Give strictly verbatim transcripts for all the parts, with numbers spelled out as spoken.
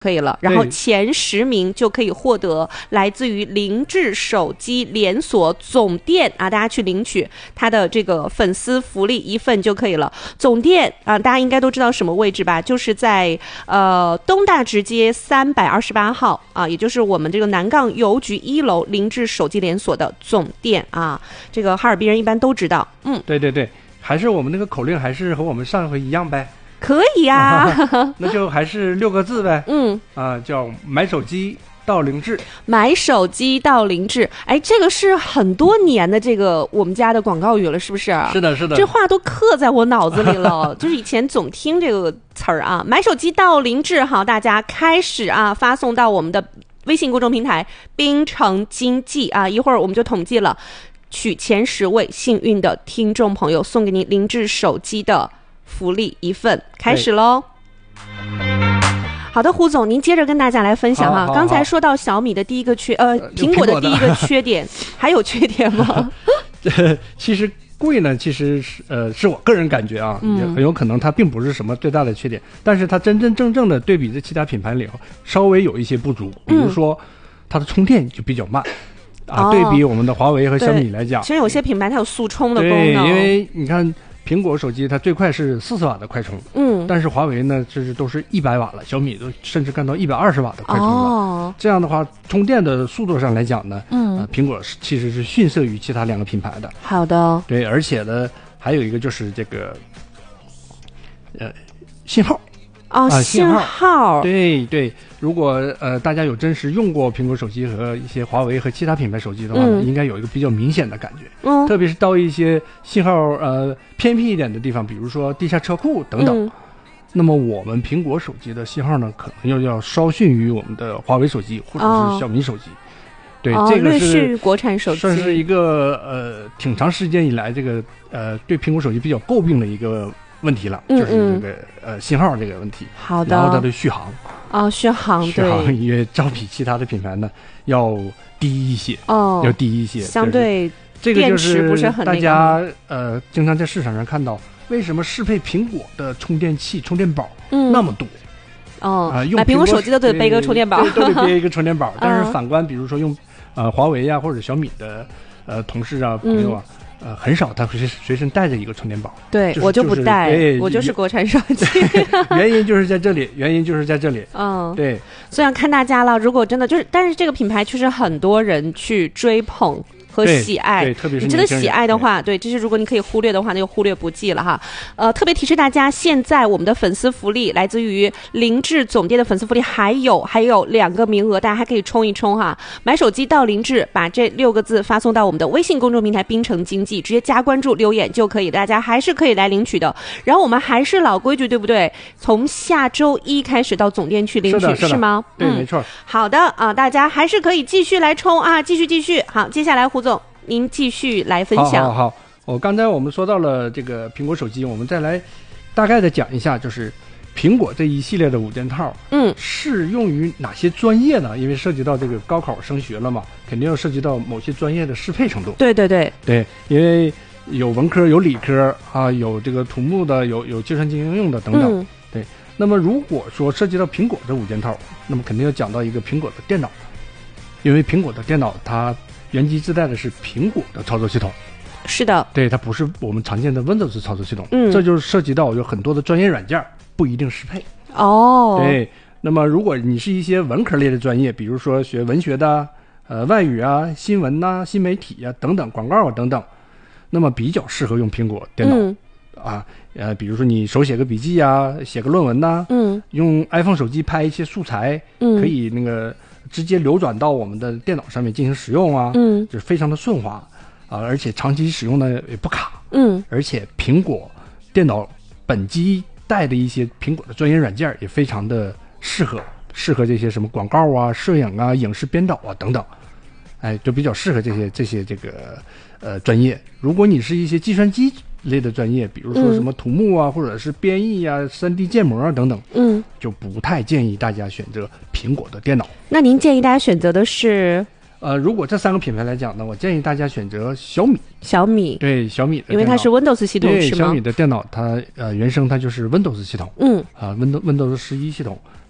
可以了，然后前十名就可以获得来自于凌志手机连锁总店啊，大家去领取它的这个粉丝福利一份就可以了。总店啊，大家应该都知道什么位置吧？就是在呃东大直街三百二十八号啊，也就是我们这个南杠邮局一楼凌志手机连锁的总店啊。这个哈尔滨人一般都知道，嗯， 对对对，还是我们那个口令还是和我们上一回一样呗。 可以啊， 那就还是六个字呗。 嗯啊、呃，叫买手机到凌志， 买手机到凌志。哎，这个是很多年的这个我们家的广告语了，是不是？ 是的，是的， 这话都刻在我脑子里了。就是以前总听这个词儿啊，买手机到凌志，好，大家开始啊发送到我们的微信公众平台滨城经济啊，一会儿我们就统计了，取前十位幸运的听众朋友，送给您凌志手机的福利一份，开始喽。好的，胡总，您接着跟大家来分享哈。刚才说到小米的第一个缺，呃，苹果的第一个缺点，还有缺点吗？ 这其实贵呢，其实是呃，是我个人感觉啊，嗯、也很有可能它并不是什么最大的缺点，但是它真真正正的对比着其他品牌里稍微有一些不足，比如说它的充电就比较慢。嗯、啊，对比我们的华为和小米来讲， 其实有些品牌它有速充的功能， 对，因为你看。苹果手机它最快是四十瓦的快充，嗯，但是华为呢，这是都是一百瓦了，小米都甚至干到一百二十瓦的快充了。哦，这样的话，充电的速度上来讲呢，嗯，呃、苹果是其实是逊色于其他两个品牌的。 好的， 对，而且呢，还有一个就是这个，呃，信号。 哦， 啊， 信号， 对对，如果呃大家有真实用过苹果手机和一些华为和其他品牌手机的话呢，嗯、应该有一个比较明显的感觉，嗯，特别是到一些信号呃偏僻一点的地方，比如说地下车库等等，嗯、那么我们苹果手机的信号呢，可能要要稍逊于我们的华为手机或者是小米手机。哦，对， 哦、 这个是国产手机， 算是一个呃挺长时间以来这个呃对苹果手机比较诟病的一个问题了，嗯嗯，就是这个呃信号这个问题。 好的。 然后它的续航啊、哦，续航续航也照比其他的品牌呢要低一些， 哦， 要低一些， 相对这个就是不是很大家呃经常在市场上看到，为什么适配苹果的充电器、充电宝那么多？ 嗯、哦， 啊、呃， 买苹果手机都得背个充电宝， 都得背一个充电宝。但是反观，比如说用呃华为呀、啊、或者小米的呃同事啊、朋友啊。嗯呃，很少他随随身带着一个充电宝， 对、 就是、 我就不带， 就是、 我就是国产手机。 原因就是在这里，原因就是在这里。嗯，对， 所以要看大家了。如果真的就是，但是这个品牌确实很多人去追捧和喜爱， 对，对特别是你真的喜爱的话，对，这是如果你可以忽略的话，那就忽略不计了哈。呃，特别提示大家，现在我们的粉丝福利来自于凌志总店的粉丝福利还有还有两个名额，大家还可以冲一冲哈。买手机到凌志，把这六个字发送到我们的微信公众平台滨城经济，直接加关注留言就可以，大家还是可以来领取的。然后我们还是老规矩，对不对？从下周一开始到总店去领取， 是, 是, 是吗？ 对、嗯，没错。 好的啊，大家还是可以继续来冲啊，继续继续。好，接下来胡总您继续来分享。 好好好，我、哦、刚才我们说到了这个苹果手机，我们再来大概的讲一下，就是苹果这一系列的五件套，嗯，适用于哪些专业呢？因为涉及到这个高考升学了嘛，肯定要涉及到某些专业的适配程度。 对对对对，因为有文科有理科啊，有这个土木的，有有计算机应用的等等。嗯、对，那么如果说涉及到苹果这五件套，那么肯定要讲到一个苹果的电脑，因为苹果的电脑它原机自带的是苹果的操作系统。 是的， 对，它不是我们常见的 Windows 操作系统。嗯，这就是涉及到有很多的专业软件不一定适配。 哦， 对，那么如果你是一些文科类的专业，比如说学文学的、呃外语啊、新闻呐、啊、新媒体啊等等、广告啊等等，那么比较适合用苹果电脑。嗯、啊，呃，比如说你手写个笔记啊，写个论文呐、啊，嗯，用 iPhone 手机拍一些素材，嗯，可以那个直接流转到我们的电脑上面进行使用啊，嗯，就是非常的顺滑啊，而且长期使用呢也不卡，嗯，而且苹果电脑本机带的一些苹果的专业软件也非常的适合，适合这些什么广告啊、摄影啊、影视编导啊等等，哎，就比较适合这些这些这个呃专业。如果你是一些计算机类的专业，比如说什么土木啊，嗯、或者是编译啊、三 D 建模啊等等，嗯，就不太建议大家选择苹果的电脑。 那您建议大家选择的是？ 呃，如果这三个品牌来讲呢，我建议大家选择小米。 小米， 对，小米的电脑， 因为它是 Windows 系统， 对， 是吗？ 小米的电脑它呃原生它就是 Windows 系统，嗯，啊 Windows Windows 十一系统，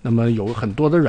那么有很多的软